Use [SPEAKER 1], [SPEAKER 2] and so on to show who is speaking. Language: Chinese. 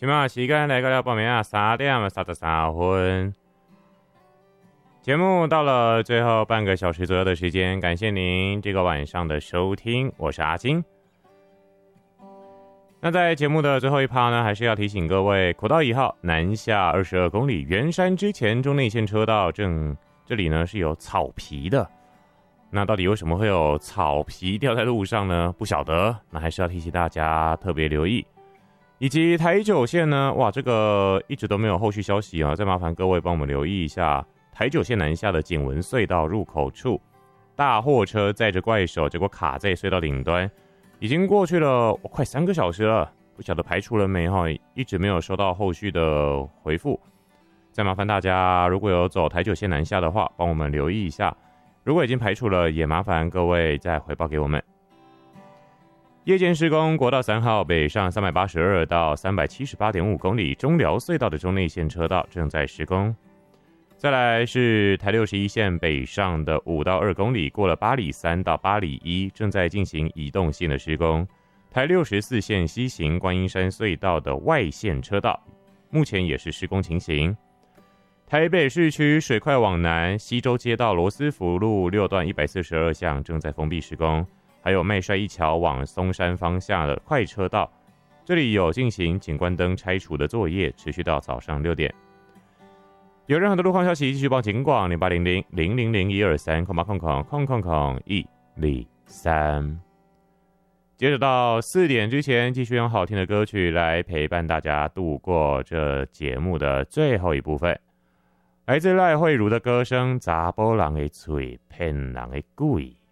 [SPEAKER 1] 今晚时间来到了报名啊3点33分。节目到了最后半个小时左右的时间，感谢您这个晚上的收听，我是阿金。那在节目的最后一趴呢，还是要提醒各位，国道1号南下22公里圆山之前中内线车道这里呢是有草皮的。那到底为什么会有草皮掉在路上呢？不晓得，那还是要提醒大家特别留意。以及台九线呢，哇，这个一直都没有后续消息啊，再麻烦各位帮我们留意一下。台九线南下的景文隧道入口处，大货车载着怪手，结果卡在隧道顶端，已经过去了快3个小时了，不晓得排除了没哈，一直没有收到后续的回复。再麻烦大家，如果有走台九线南下的话，帮我们留意一下。如果已经排除了，也麻烦各位再回报给我们。夜间施工，国道3号北上382到378.5公里中寮隧道的中内线车道正在施工。再来是台61线北上的5到2公里，过了8里3到8里1，正在进行移动线的施工。台64线西行观音山隧道的外线车道，目前也是施工情形。台北市区水快往南，西周街道罗斯福路6段142巷正在封闭施工，还有麦帅一桥往松山方向的快车道，这里有进行景观灯拆除的作业，持续到早上6点。有任何的路况消息，继续报警广0800-000-123。接着到4点之前，继续用好听的歌曲来陪伴大家度过这节目的最后一部分。来自赖慧如的歌声《查甫人的嘴，骗人的鬼》。